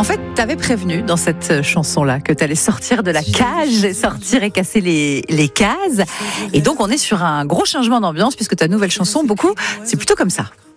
En fait, t'avais prévenu dans cette chanson-là que t'allais sortir de la cage et sortir et casser les cases. Et donc, on est sur un gros changement d'ambiance puisque ta nouvelle chanson, beaucoup, c'est plutôt comme ça.